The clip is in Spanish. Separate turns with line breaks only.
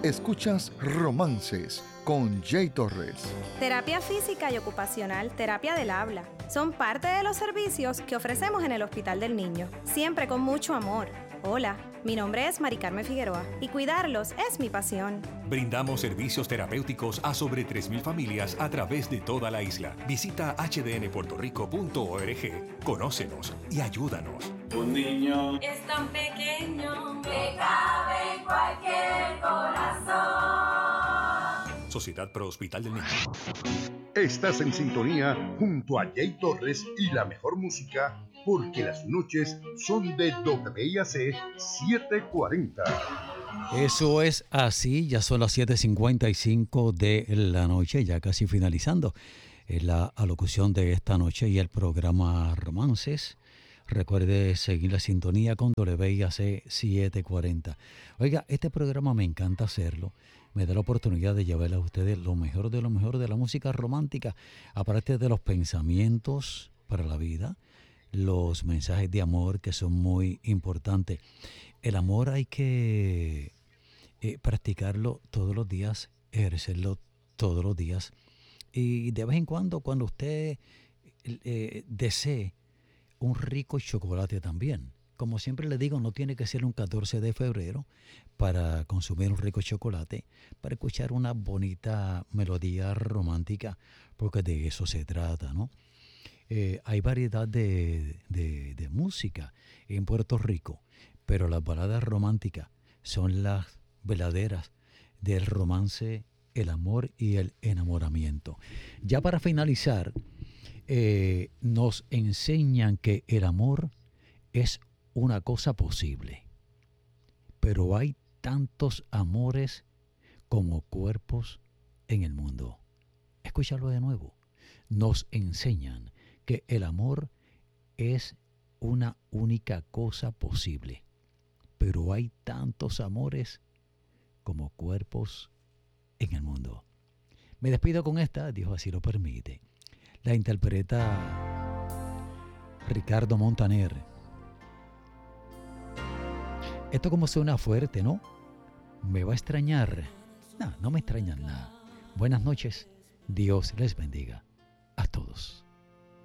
Escuchas Romances con Jay Torres.
Terapia física y ocupacional, terapia del habla, son parte de los servicios que ofrecemos en el Hospital del Niño, siempre con mucho amor. Hola, mi nombre es Mari Carmen Figueroa y cuidarlos es mi pasión.
Brindamos servicios terapéuticos a sobre 3,000 familias a través de toda la isla. Visita hdnpuertorico.org, conócenos y ayúdanos.
Un niño
es tan pequeño
que cabe en cualquier corazón.
Sociedad Pro Hospital del Niño.
Estás en sintonía junto a Jay Torres y la mejor música, porque las noches son de WIAC 740.
Eso es así, ya son las 7:55 de la noche, ya casi finalizando la alocución de esta noche y el programa Romances. Recuerde seguir la sintonía con WIAC 740. Oiga, este programa me encanta hacerlo. Me da la oportunidad de llevarle a ustedes lo mejor de la música romántica, aparte de los pensamientos para la vida, los mensajes de amor que son muy importantes. El amor hay que practicarlo todos los días, ejercerlo todos los días. Y de vez en cuando usted desee un rico chocolate también. Como siempre le digo, no tiene que ser un 14 de febrero para consumir un rico chocolate, para escuchar una bonita melodía romántica, porque de eso se trata, ¿no? Hay variedad de música en Puerto Rico, pero las baladas románticas son las verdaderas del romance, el amor y el enamoramiento. Ya para finalizar, nos enseñan que el amor es una cosa posible, pero hay tantos amores como cuerpos en el mundo. Escúchalo de nuevo. Nos enseñan que el amor es una única cosa posible, pero hay tantos amores como cuerpos en el mundo. Me despido con esta, Dios así lo permite. La interpreta Ricardo Montaner. Esto como suena fuerte, ¿no? ¿Me va a extrañar? No me extrañan nada. Buenas noches. Dios les bendiga.